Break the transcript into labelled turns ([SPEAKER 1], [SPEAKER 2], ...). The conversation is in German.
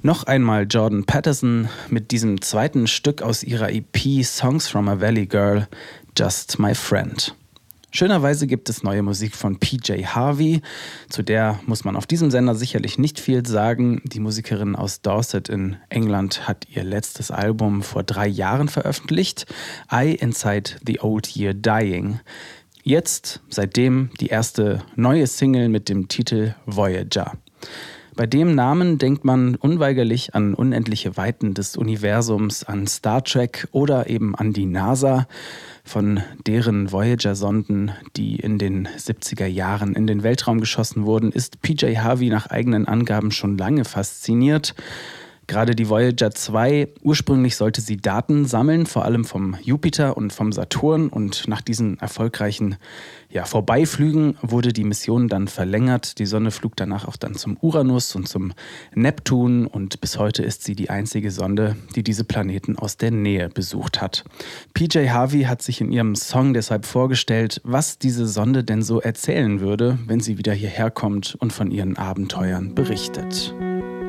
[SPEAKER 1] Noch einmal Jordan Patterson mit diesem zweiten Stück aus ihrer EP Songs from a Valley Girl, Just My Friend. Schönerweise gibt es neue Musik von PJ Harvey, zu der muss man auf diesem Sender sicherlich nicht viel sagen. Die Musikerin aus Dorset in England hat ihr letztes Album vor 3 Jahren veröffentlicht, I Inside the Old Year Dying. Jetzt, seitdem, die erste neue Single mit dem Titel Voyager. Bei dem Namen denkt man unweigerlich an unendliche Weiten des Universums, an Star Trek oder eben an die NASA. Von deren Voyager-Sonden, die in den 70er Jahren in den Weltraum geschossen wurden, ist PJ Harvey nach eigenen Angaben schon lange fasziniert. Gerade die Voyager 2, ursprünglich sollte sie Daten sammeln, vor allem vom Jupiter und vom Saturn. Und nach diesen erfolgreichen Vorbeiflügen wurde die Mission dann verlängert. Die Sonde flog danach auch dann zum Uranus und zum Neptun. Und bis heute ist sie die einzige Sonde, die diese Planeten aus der Nähe besucht hat. PJ Harvey hat sich in ihrem Song deshalb vorgestellt, was diese Sonde denn so erzählen würde, wenn sie wieder hierher kommt und von ihren Abenteuern berichtet.